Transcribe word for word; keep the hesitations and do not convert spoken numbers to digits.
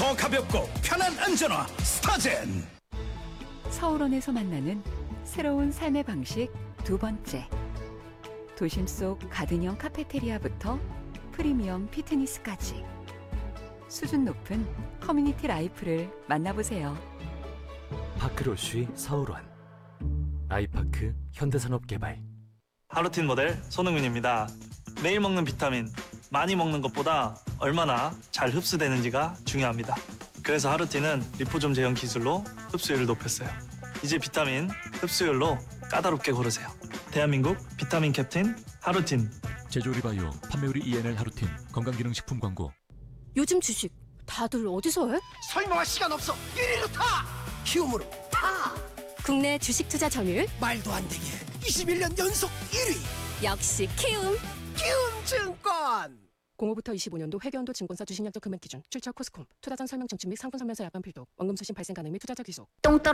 더 가볍고 편한 안전화 스타젠. 서울원에서 만나는 새로운 삶의 방식 두 번째. 도심 속 가든형 카페테리아부터 프리미엄 피트니스까지 수준 높은 커뮤니티 라이프를 만나보세요. 파크로쉬 서울원. 아이파크 현대산업개발. 하루틴 모델 손흥민입니다. 매일 먹는 비타민, 많이 먹는 것보다 얼마나 잘 흡수되는지가 중요합니다. 그래서 하루틴은 리포좀 제형 기술로 흡수율을 높였어요. 이제 비타민 흡수율로 까다롭게 고르세요. 대한민국 비타민 캡틴 하루틴. 제조리바이오 판매율이 이엔엘 하루틴 건강기능식품 광고. 요즘 주식 다들 어디서 해? 설명할 시간 없어. 일 위로 타. 키움으로 타. 국내 주식 투자 점유율 말도 안 되게 이십일 년 연속 일 위. 역시 키움. 키움증권. 공오부터 이십오 년도 회계연도 증권사 주식약정 금액 기준 출처 코스콤 투자전 설명 청취 및 상품 설명서 약관 필독 원금 수신 발생 가능 및 투자자 귀속.